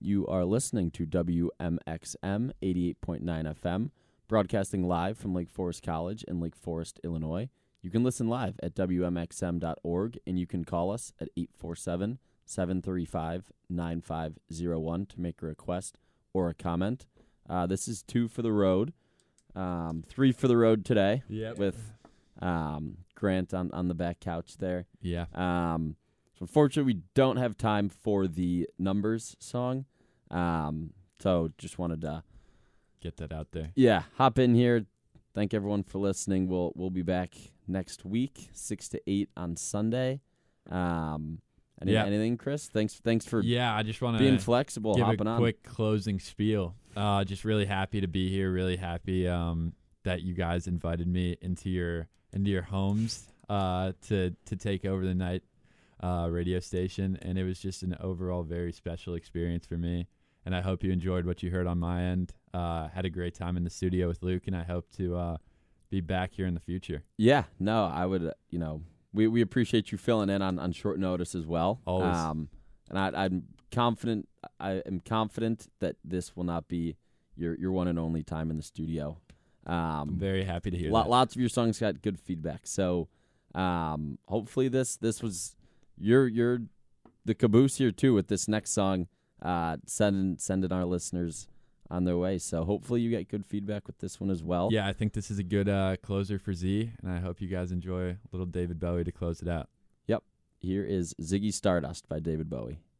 You are listening to WMXM 88.9 FM, broadcasting live from Lake Forest College in Lake Forest, Illinois. You can listen live at WMXM.org, and you can call us at 847-735-9501 to make a request or a comment. This is 2 for the road, 3 for the road today with Grant on the back couch there. Yeah. So unfortunately, we don't have time for the Numbers song. So just wanted to get that out there. Yeah, hop in here. Thank everyone for listening. We'll be back next week, 6 to 8 on Sunday. Anything, Chris? Thanks for I just want to being flexible, give hopping a on. Quick closing spiel. Just really happy to be here. Really happy that you guys invited me into your homes to take over the night radio station, and it was just an overall very special experience for me. And I hope you enjoyed what you heard on my end. Had a great time in the studio with Luke, and I hope to be back here in the future. Yeah, no, I would. We appreciate you filling in on short notice as well. Always. And I'm confident. I am confident that this will not be your one and only time in the studio. I'm very happy to hear that. Lots of your songs got good feedback. So hopefully this was you're the caboose here too with this next song. Sending our listeners on their way. So hopefully you get good feedback with this one as well. Yeah, I think this is a good closer for Z, and I hope you guys enjoy a little David Bowie to close it out. Yep. Here is Ziggy Stardust by David Bowie.